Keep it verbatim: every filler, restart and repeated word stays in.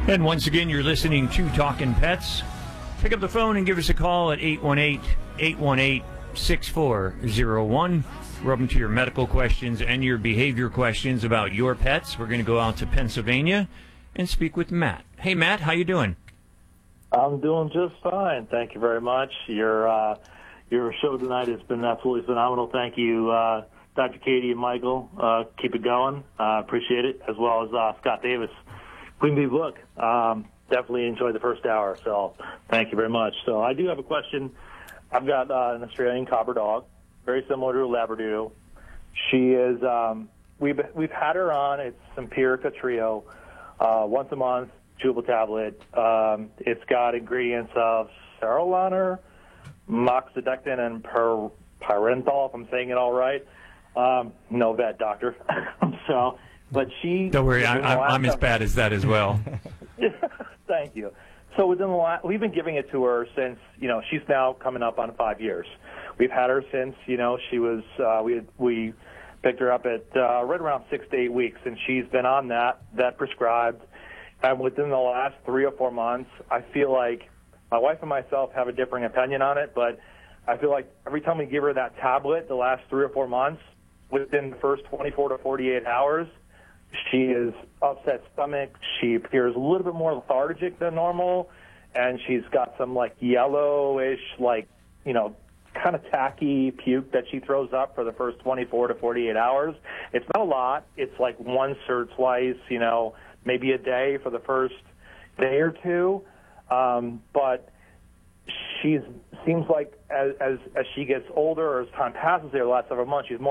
And once again, you're listening to Talking Pets. Pick up the phone and give us a call at eight one eight, eight one eight, six four zero one. We're open to your medical questions and your behavior questions about your pets. We're going to go out to Pennsylvania and speak with Matt. Hey, Matt, how you doing? I'm doing just fine. Thank you very much. Your uh, your show tonight has been absolutely phenomenal. Thank you, uh, Doctor Katie and Michael. Uh, keep it going. I uh, appreciate it, as well as uh, Scott Davis. Queen Bee Book. Um, definitely enjoyed the first hour, so thank you very much. So I do have a question. I've got uh, an Australian Cobber dog, very similar to a Labradoodle. She is, um, we've, we've had her on, it's Empirica Trio, uh, once a month, chewable tablet. Um, it's got ingredients of Cereulon, moxidectin, and per, pyrenthal, if I'm saying it all right. Um, no vet, doctor. so... But she. Don't worry, I, I'm, I'm as bad as that as well. Thank you. So within the last, we've been giving it to her since, you know, she's now coming up on five years. We've had her since, you know, she was, uh, we had, we picked her up at uh, right around six to eight weeks, and she's been on that, that prescribed. And within the last three or four months, I feel like my wife and myself have a differing opinion on it, but I feel like every time we give her that tablet, the last three or four months, within the first twenty-four to forty-eight hours, she is upset stomach. She appears a little bit more lethargic than normal, and she's got some like yellowish, like, you know, kind of tacky puke that she throws up for the first twenty-four to forty-eight hours. It's not a lot. It's like once or twice, you know, maybe a day for the first day or two. Um, but she seems like as, as as she gets older or as time passes there, the last several months, she's more